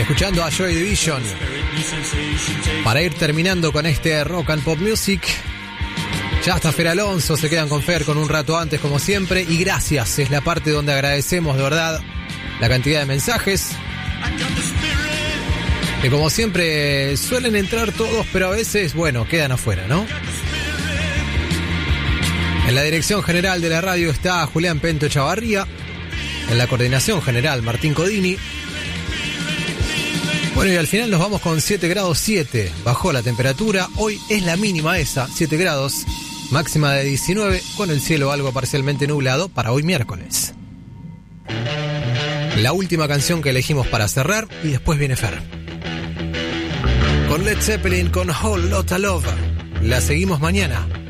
Escuchando a Joy Division para ir terminando con este Rock and Pop Music. Ya está Fer Alonso, se quedan con Fer con un rato antes como siempre. Y gracias, es la parte donde agradecemos de verdad la cantidad de mensajes, que como siempre suelen entrar todos, pero a veces, bueno, quedan afuera, ¿no? En la dirección general de la radio está Julián Pento Chavarría. En la coordinación general, Martín Codini. Bueno, y al final nos vamos con 7 grados 7. Bajó la temperatura. Hoy es la mínima esa, 7 grados. Máxima de 19, con el cielo algo parcialmente nublado para hoy miércoles. La última canción que elegimos para cerrar y después viene Fer. Con Led Zeppelin, con Whole Lotta Love. La seguimos mañana.